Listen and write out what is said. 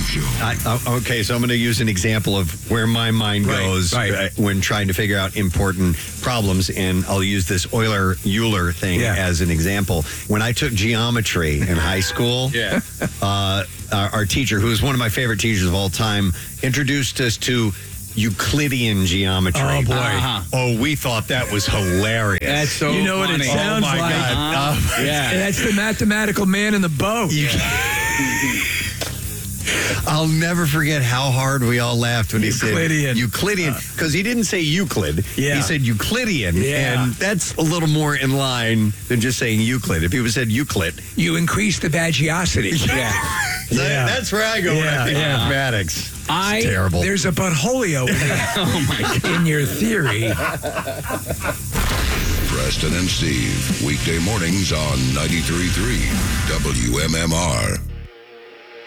Show. Okay, so I'm going to use an example of where my mind goes when trying to figure out important problems, and I'll use this Euler thing as an example. When I took geometry in high school, our teacher, who was one of my favorite teachers of all time, introduced us to Euclidean geometry. Oh, boy. Oh, we thought that was hilarious. That's so You know funny. What it sounds oh, my like? God. That's the mathematical man in the boat. I'll never forget how hard we all laughed when he said Euclidean, because he didn't say Euclid. He said Euclidean, and that's a little more in line than just saying Euclid. If people said Euclid, you increase the bagiosity. That's where I go when I think mathematics. It's terrible. There's a butholio in your theory. Preston and Steve, weekday mornings on 93.3 WMMR.